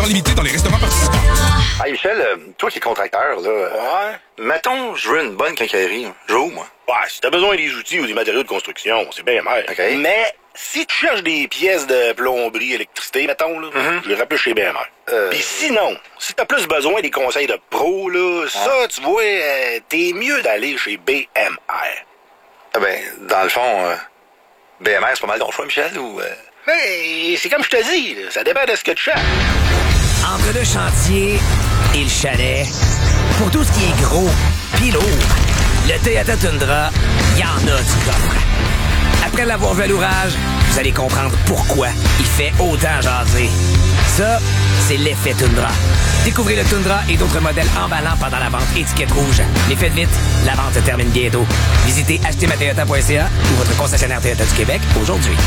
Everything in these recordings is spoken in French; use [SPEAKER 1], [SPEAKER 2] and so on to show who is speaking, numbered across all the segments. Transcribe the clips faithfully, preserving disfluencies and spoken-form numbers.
[SPEAKER 1] temps limité dans les restaurants participants.
[SPEAKER 2] Hey Michel, euh, toi qui es contracteur, là. Ouais. Mettons, je veux une bonne quincaillerie. Je veux où, moi?
[SPEAKER 3] Ouais, si t'as besoin des outils ou des matériaux de construction, c'est bien mer.
[SPEAKER 2] OK.
[SPEAKER 3] Mais si tu cherches des pièces de plomberie, électricité, mettons, là,
[SPEAKER 2] mm-hmm.
[SPEAKER 3] je irais plus chez B M R. Euh... Puis sinon, si t'as plus besoin des conseils de pro, là, ah. ça, tu vois, euh, t'es mieux d'aller chez B M R.
[SPEAKER 2] Ah ben, dans le fond, euh, B M R, c'est pas mal ton choix, Michel, ou... Euh...
[SPEAKER 3] Hey, c'est comme je te dis, là, ça dépend de ce que tu cherches.
[SPEAKER 4] Entre le chantier et le chalet, pour tout ce qui est gros pis lourd, le Toyota Tundra, y en a du coffre. Après l'avoir vu à l'ouvrage, vous allez comprendre pourquoi il fait autant jaser. Ça, c'est l'effet Tundra. Découvrez le Tundra et d'autres modèles emballants pendant la vente étiquette rouge. Mais faites vite, la vente se termine bientôt. Visitez acheter ma toyota point c a ou votre concessionnaire Toyota du Québec aujourd'hui.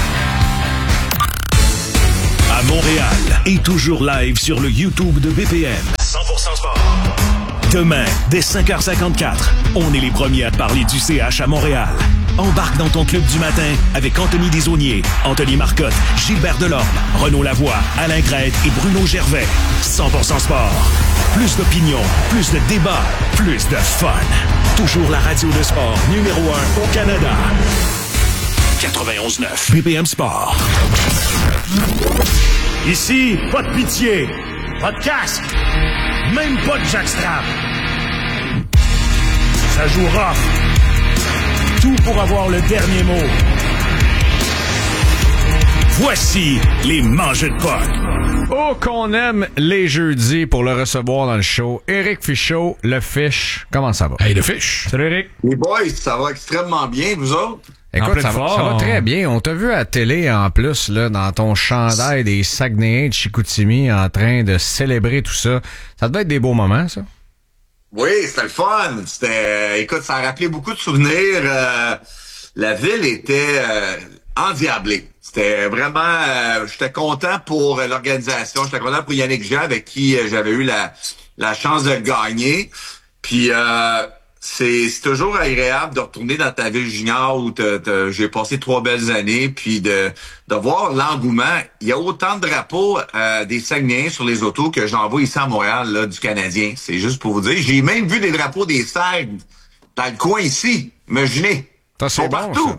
[SPEAKER 5] À Montréal et toujours live sur le YouTube de B P M.
[SPEAKER 6] cent pour cent sport.
[SPEAKER 5] Demain, dès cinq heures cinquante-quatre, on est les premiers à parler du C H à Montréal. Embarque dans ton club du matin avec Anthony Desaulniers, Anthony Marcotte, Gilbert Delorme, Renaud Lavoie, Alain Grette et Bruno Gervais. cent pour cent sport. Plus d'opinion, plus de débats, plus de fun. Toujours la radio de sport numéro un au Canada.
[SPEAKER 6] quatre-vingt-onze neuf.
[SPEAKER 5] B P M Sport.
[SPEAKER 7] Ici, pas de pitié, pas de casque, même pas de jackstrap. Ça joue rough. Tout pour avoir le dernier mot. Voici les mangeux de potes.
[SPEAKER 8] Oh, qu'on aime les jeudis pour le recevoir dans le show. Éric Fichaud, le Fish. Comment ça va?
[SPEAKER 1] Hey, le Fish.
[SPEAKER 8] Salut, Éric.
[SPEAKER 9] Les boys, ça va extrêmement bien, vous autres?
[SPEAKER 8] Écoute, ça va, ça va très bien. On t'a vu à la télé, en plus, là, dans ton chandail des Saguenayens de Chicoutimi, en train de célébrer tout ça. Ça devait être des beaux moments, ça?
[SPEAKER 9] Oui, c'était le fun. C'était, écoute, ça a rappelé beaucoup de souvenirs. Euh, la ville était euh, endiablée. C'était vraiment... Euh, j'étais content pour l'organisation. J'étais content pour Yannick Jean, avec qui euh, j'avais eu la, la chance de gagner. Puis... Euh, C'est, c'est toujours agréable de retourner dans ta ville junior où t'as, t'as, j'ai passé trois belles années, puis de, de voir l'engouement. Il y a autant de drapeaux euh, des Saguenayens sur les autos que j'en vois ici à Montréal, là, du Canadien. C'est juste pour vous dire. J'ai même vu des drapeaux des Sags dans le coin ici. Imaginez.
[SPEAKER 8] Ça, c'est bon, partout. Ça.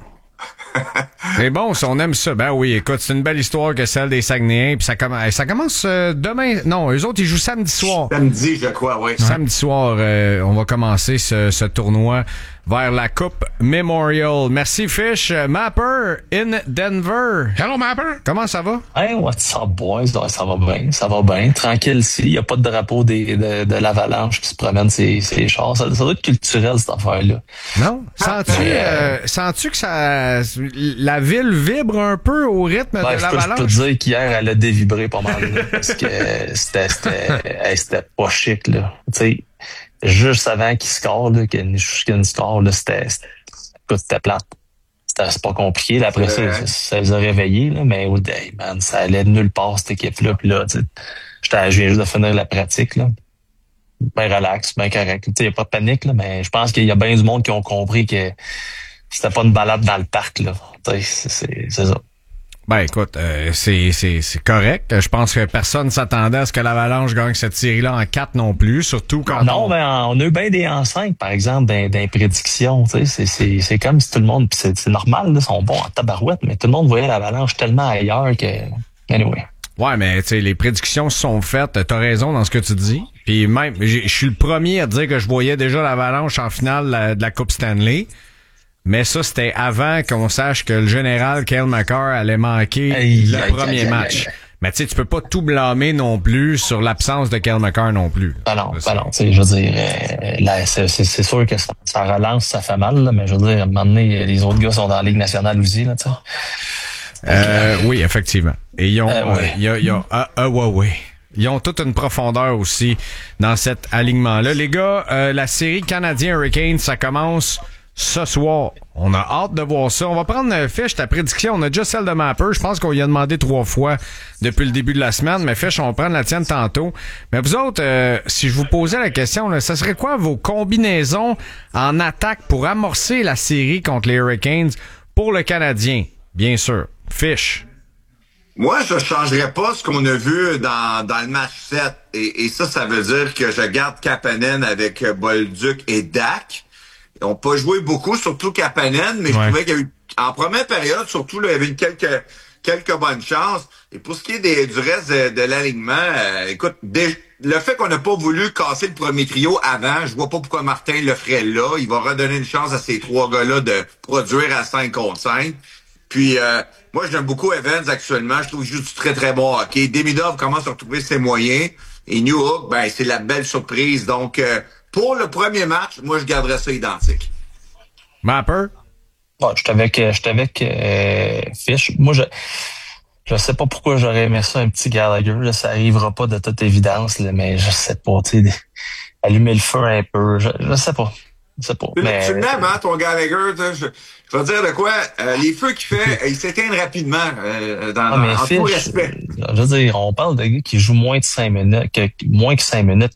[SPEAKER 8] C'est bon, ça, on aime ça. Ben oui, écoute, c'est une belle histoire que celle des Saguenayens. Puis ça, comm- ça commence euh, demain. Non, eux autres, ils jouent samedi soir.
[SPEAKER 9] Samedi, je crois, oui.
[SPEAKER 8] Samedi soir, euh, on va commencer ce, ce tournoi vers la Coupe Memorial. Merci, Fish. Mapper in Denver.
[SPEAKER 1] Hello, Mapper.
[SPEAKER 8] Comment ça va?
[SPEAKER 10] Hey, what's up, boys? Ça va bien, ça va bien. Tranquille ici. Il n'y a pas de drapeau des, de, de l'Avalanche qui se promène ses, ses chars. Ça, ça doit être culturel, cette affaire-là.
[SPEAKER 8] Non? Sens-tu, euh, sens-tu que ça, la ville vibre un peu au rythme
[SPEAKER 10] ben,
[SPEAKER 8] de
[SPEAKER 10] je
[SPEAKER 8] l'Avalanche?
[SPEAKER 10] Peux, je peux te dire qu'hier, elle a dévibré pas mal. Là, parce que c'était, c'était, hey, c'était pas chic, là. Tu sais, juste avant qu'il score, là, qu'il y ait une score, là, c'était, c'était, écoute, c'était plate. C'était, c'est pas compliqué. Là, après ça, ça, ça les a réveillés, là, mais oh, day, man, ça allait de nulle part, cette équipe-là. Puis là, tu sais, j'étais, je viens juste de finir la pratique, là. Ben relax, ben correct. Tu sais, y a pas de panique, là, mais je pense qu'il y a bien du monde qui ont compris que c'était pas une balade dans le parc, là. Tu sais, c'est, c'est, c'est ça.
[SPEAKER 8] Ben écoute, euh, c'est, c'est, c'est correct. Je pense que personne s'attendait à ce que l'Avalanche gagne cette série-là en quatre non plus, surtout quand
[SPEAKER 10] non,
[SPEAKER 8] on...
[SPEAKER 10] ben on a eu bien des en cinq, par exemple, dans, dans les prédictions. Tu sais, c'est, c'est, c'est comme si tout le monde, pis c'est, c'est normal, là, ils sont bons en tabarouette, mais tout le monde voyait l'Avalanche tellement ailleurs que... Anyway.
[SPEAKER 8] Ouais, mais tu sais, les prédictions sont faites. T'as raison dans ce que tu dis. Puis même, je suis le premier à dire que je voyais déjà l'Avalanche en finale de la, de la Coupe Stanley. Mais ça, c'était avant qu'on sache que le général Cale Makar allait manquer hey, le hey, premier hey, match. Hey, hey. Mais tu sais, tu peux pas tout blâmer non plus sur l'absence de Cale Makar non plus.
[SPEAKER 10] Ben non, ben non. Tu sais, je veux dire, euh, là, c'est, c'est, c'est sûr que ça, ça relance, ça fait mal, là, mais je veux dire, à un moment donné, les autres gars sont dans la Ligue nationale aussi, là, tu sais.
[SPEAKER 8] Euh, oui, effectivement. Et ils ont,
[SPEAKER 10] euh, ouais.
[SPEAKER 8] il y a, il y a, ah, ah, ouais, ouais. Ils ont toute une profondeur aussi dans cet alignement-là. Les gars, euh, la série Canadien Hurricanes, ça commence ce soir. On a hâte de voir ça. On va prendre euh, Fish, ta prédiction. On a déjà celle de Mapper. Je pense qu'on y a demandé trois fois depuis le début de la semaine. Mais Fish, on va prendre la tienne tantôt. Mais vous autres, euh, si je vous posais la question, là, ça serait quoi vos combinaisons en attaque pour amorcer la série contre les Hurricanes pour le Canadien? Bien sûr. Fish.
[SPEAKER 9] Moi, je changerais pas ce qu'on a vu dans, dans le match sept. Et, et ça, ça veut dire que je garde Kapanen avec Bolduc et Dak. Ils n'ont pas joué beaucoup, surtout Kapanen, mais ouais. je trouvais qu'il y a eu, en première période, surtout, là, il y avait eu quelques, quelques bonnes chances. Et pour ce qui est des, du reste de, de l'alignement, euh, écoute, des, le fait qu'on n'a pas voulu casser le premier trio avant, je vois pas pourquoi Martin le ferait là. Il va redonner une chance à ces trois gars-là de produire à cinq contre cinq. Puis, euh, moi, j'aime beaucoup Evans actuellement. Je trouve qu'il joue du très, très bon hockey. Demidov commence à retrouver ses moyens. Et Newhook, ben, c'est la belle surprise. Donc, euh, pour le premier match, moi, je garderais ça identique.
[SPEAKER 8] Mapper?
[SPEAKER 10] Bon, je suis avec, je suis avec euh, Fish. Moi, je je sais pas pourquoi j'aurais aimé ça, un petit Gallagher. Là, ça arrivera pas de toute évidence, là, mais je sais pas, tu sais, allumer le feu un peu. Je, je sais pas. Je sais pas.
[SPEAKER 9] Tu,
[SPEAKER 10] mais...
[SPEAKER 9] tu l'aimes, hein, ton Gallagher? Je, je vais te dire de quoi. Euh, les feux qu'il fait, ils s'éteignent rapidement, euh, dans,
[SPEAKER 10] ah, mais
[SPEAKER 9] en
[SPEAKER 10] Fish,
[SPEAKER 9] tout respect.
[SPEAKER 10] Je veux dire, on parle de gars qui jouent moins de cinq minutes, que, moins que cinq minutes